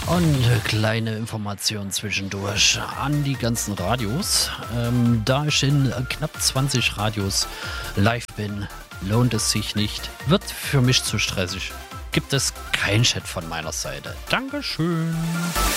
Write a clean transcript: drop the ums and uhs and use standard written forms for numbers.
Und kleine Information zwischendurch an die ganzen Radios. Da ich in knapp 20 Radios live bin, lohnt es sich nicht. Wird für mich zu stressig. Gibt es kein Chat von meiner Seite. Dankeschön.